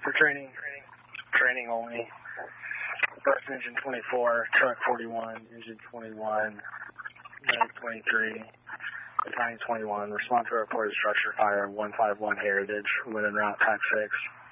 For training. Training only. Bus engine 24, truck 41, engine 21, medic 23, battalion 21. Respond to a reported structure fire 151 Heritage, wind and route type 6.